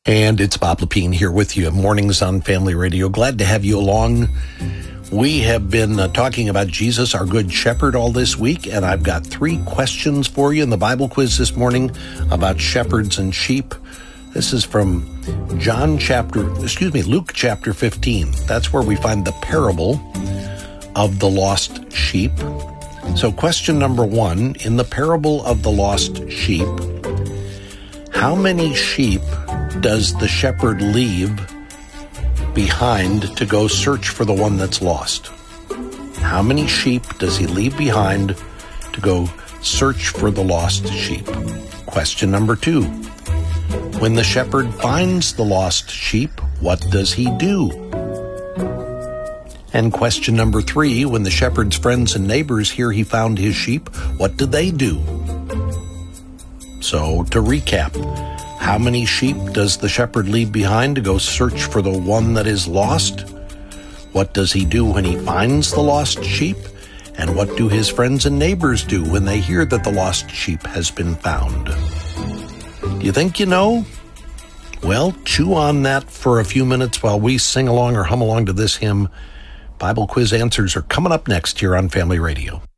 And it's Bob Lepine here with you at Mornings on Family Radio. Glad to have you along. We have been talking about Jesus, our Good Shepherd, all this week, and I've got 3 questions for you in the Bible quiz this morning about shepherds and sheep. This is from Luke chapter 15. That's where we find the parable of the lost sheep. So question number 1, in the parable of the lost sheep, how many sheep does the shepherd leave behind to go search for the one that's lost? How many sheep does he leave behind to go search for the lost sheep? Question number 2, when the shepherd finds the lost sheep, what does he do? And question number 3, when the shepherd's friends and neighbors hear he found his sheep, what do they do? So to recap, how many sheep does the shepherd leave behind to go search for the one that is lost? What does he do when he finds the lost sheep? And what do his friends and neighbors do when they hear that the lost sheep has been found? Do you think you know? Well, chew on that for a few minutes while we sing along or hum along to this hymn. Bible quiz answers are coming up next here on Family Radio.